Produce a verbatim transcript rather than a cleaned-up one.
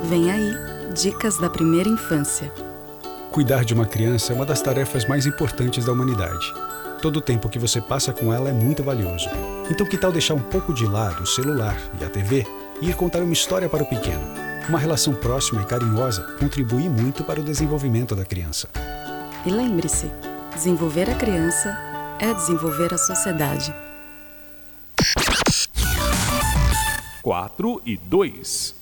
Vem aí, Dicas da Primeira Infância. Cuidar de uma criança é uma das tarefas mais importantes da humanidade. Todo o tempo que você passa com ela é muito valioso. Então que tal deixar um pouco de lado o celular e a T V e ir contar uma história para o pequeno? Uma relação próxima e carinhosa contribui muito para o desenvolvimento da criança. E lembre-se, desenvolver a criança é desenvolver a sociedade. Quatro e dois.